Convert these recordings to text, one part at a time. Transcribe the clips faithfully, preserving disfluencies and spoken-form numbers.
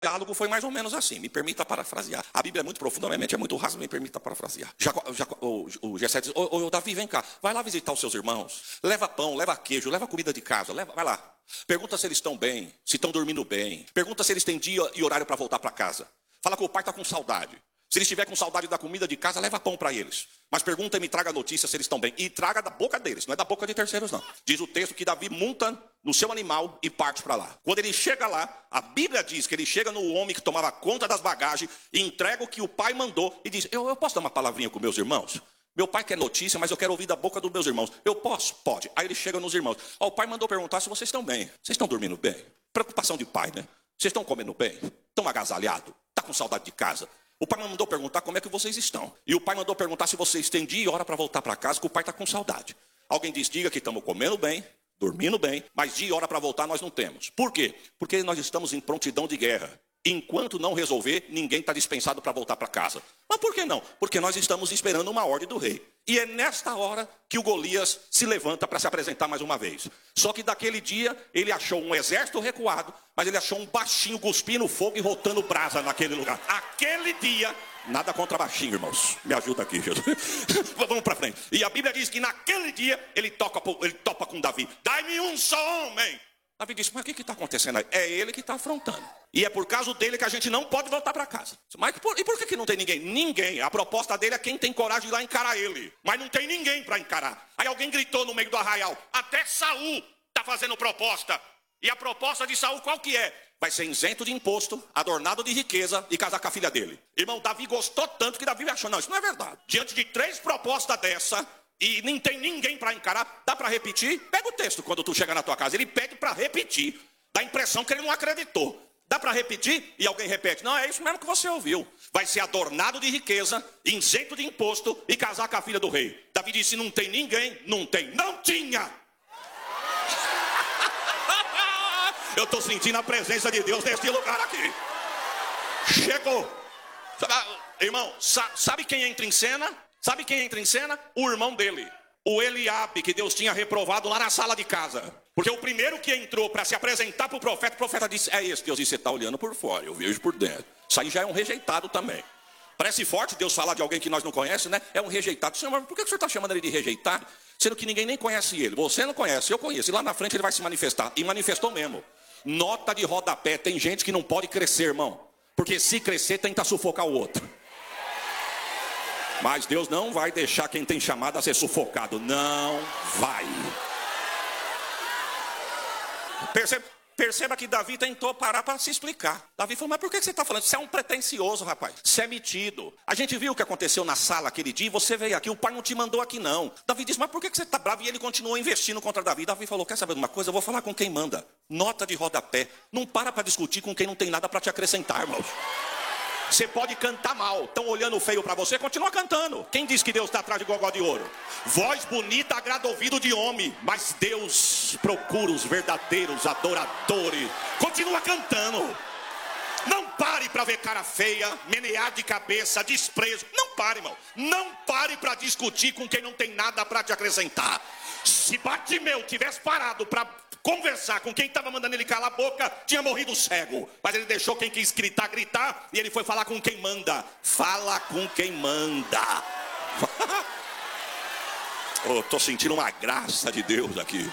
diálogo foi mais ou menos assim, me permita parafrasear. A Bíblia é muito profunda, minha mente é muito rasa, me permita parafrasear. Jacó, Jacó, o, o Jessé diz, ô, ô, Davi, vem cá, vai lá visitar os seus irmãos, leva pão, leva queijo, leva comida de casa, leva, vai lá. Pergunta se eles estão bem, se estão dormindo bem. Pergunta se eles têm dia e horário para voltar para casa. Fala que o pai está com saudade. Se ele estiver com saudade da comida de casa, leva pão para eles. Mas pergunta e me traga notícia se eles estão bem. E traga da boca deles, não é da boca de terceiros, não. Diz o texto que Davi monta no seu animal e parte para lá. Quando ele chega lá, a Bíblia diz que ele chega no homem que tomava conta das bagagens, e entrega o que o pai mandou e diz, eu, eu posso dar uma palavrinha com meus irmãos? Meu pai quer notícia, mas eu quero ouvir da boca dos meus irmãos. Eu posso? Pode. Aí ele chega nos irmãos. Ó, o pai mandou perguntar se vocês estão bem. Vocês estão dormindo bem? Preocupação de pai, né? Vocês estão comendo bem? Estão agasalhados? Está com saudade de casa? O pai mandou perguntar como é que vocês estão. E o pai mandou perguntar se vocês têm dia e hora para voltar para casa, que o pai está com saudade. Alguém diz, diga que estamos comendo bem, dormindo bem, mas dia e hora para voltar nós não temos. Por quê? Porque nós estamos em prontidão de guerra. Enquanto não resolver, ninguém está dispensado para voltar para casa. Mas por que não? Porque nós estamos esperando uma ordem do rei. E é nesta hora que o Golias se levanta para se apresentar mais uma vez. Só que daquele dia, ele achou um exército recuado, mas ele achou um baixinho cuspindo fogo e rotando brasa naquele lugar. Aquele dia, nada contra baixinho, irmãos. Me ajuda aqui, Jesus. Vamos para frente. E a Bíblia diz que naquele dia, ele, toca, ele topa com Davi. Dai-me um só homem. Davi disse, mas o que está acontecendo aí? É ele que está afrontando. E é por causa dele que a gente não pode voltar para casa. Mas por, e por que, que não tem ninguém? Ninguém. A proposta dele é quem tem coragem de ir lá encarar ele. Mas não tem ninguém para encarar. Aí alguém gritou no meio do arraial, até Saul está fazendo proposta. E a proposta de Saul qual que é? Vai ser isento de imposto, adornado de riqueza e casar com a filha dele. Irmão, Davi gostou tanto que Davi achou, não, isso não é verdade. Diante de três propostas dessa, e não tem ninguém para encarar, dá para repetir? Pega o texto quando tu chega na tua casa, ele pede para repetir. Dá a impressão que ele não acreditou. Dá para repetir? E alguém repete. Não, é isso mesmo que você ouviu. Vai ser adornado de riqueza, isento de imposto e casar com a filha do rei. Davi disse, não tem ninguém? Não tem. Não tinha! Eu estou sentindo a presença de Deus neste lugar aqui. Chegou. Irmão, sabe quem entra em cena? Sabe quem entra em cena? O irmão dele. O Eliabe, que Deus tinha reprovado lá na sala de casa. Porque o primeiro que entrou para se apresentar para o profeta, o profeta disse, é esse. Deus disse, você está olhando por fora, eu vejo por dentro. Isso aí já é um rejeitado também. Parece forte Deus falar de alguém que nós não conhecemos, né? É um rejeitado. Senhor, mas por que o senhor está chamando ele de rejeitado? Sendo que ninguém nem conhece ele. Você não conhece, eu conheço. E lá na frente ele vai se manifestar. E manifestou mesmo. Nota de rodapé, tem gente que não pode crescer, irmão. Porque se crescer, tenta sufocar o outro. Mas Deus não vai deixar quem tem chamado a ser sufocado. Não vai. Perceba, perceba que Davi tentou parar para se explicar. Davi falou, mas por que você está falando? Você é um pretencioso, rapaz. Você é metido. A gente viu o que aconteceu na sala aquele dia. Você veio aqui, o pai não te mandou aqui não. Davi disse, mas por que você está bravo? E ele continuou investindo contra Davi. Davi falou, quer saber de uma coisa? Eu vou falar com quem manda. Nota de rodapé. Não para para discutir com quem não tem nada para te acrescentar, irmãos. Você pode cantar mal, estão olhando feio para você, continua cantando. Quem diz que Deus está atrás de gogó de ouro? Voz bonita agrada ouvido de homem, mas Deus procura os verdadeiros adoradores. Continua cantando. Não pare para ver cara feia, menear de cabeça, desprezo. Não pare, irmão. Não pare para discutir com quem não tem nada para te acrescentar. Se Bartimeu tivesse parado para conversar com quem estava mandando ele calar a boca, tinha morrido cego. Mas ele deixou quem quis gritar, gritar. E ele foi falar com quem manda. Fala com quem manda. Oh, estou sentindo uma graça de Deus aqui.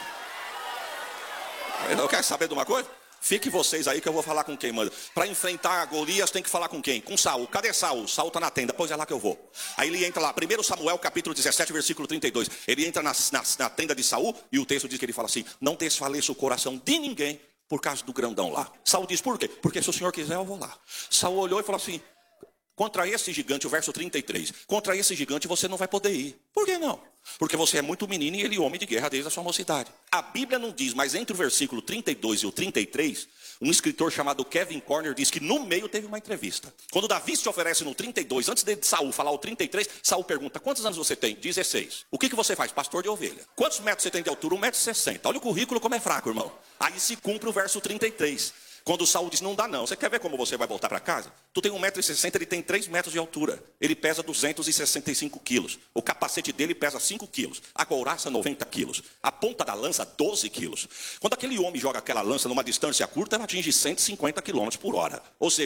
Eu quero saber de uma coisa? Fique vocês aí que eu vou falar com quem manda. Para enfrentar Golias tem que falar com quem? Com Saul. Cadê Saul? Saul está na tenda. Pois é lá que eu vou. Aí ele entra lá. primeiro Samuel capítulo dezessete, versículo trinta e dois. Ele entra na, na, na tenda de Saul. E o texto diz que ele fala assim, não desfaleça o coração de ninguém por causa do grandão lá. Saul diz, por quê? Porque se o senhor quiser eu vou lá. Saul olhou e falou assim, contra esse gigante, o verso trinta e três, contra esse gigante você não vai poder ir. Por que não? Porque você é muito menino e ele é homem de guerra desde a sua mocidade. A Bíblia não diz, mas entre o versículo trinta e dois e o trinta e três, um escritor chamado Kevin Corner diz que no meio teve uma entrevista. Quando Davi se oferece no trinta e dois, antes de Saul falar o trinta e três, Saul pergunta, quantos anos você tem? dezesseis. O que, que você faz? Pastor de ovelha. Quantos metros você tem de altura? um metro e sessenta. Olha o currículo como é fraco, irmão. Aí se cumpre o verso trinta e três. Quando Saul disse, não dá não, você quer ver como você vai voltar para casa? Tu tem um metro e sessenta, ele tem três metros de altura. Ele pesa duzentos e sessenta e cinco quilos. O capacete dele pesa cinco quilos. A couraça, noventa quilos. A ponta da lança, doze quilos. Quando aquele homem joga aquela lança numa distância curta, ela atinge cento e cinquenta quilômetros por hora. Ou seja,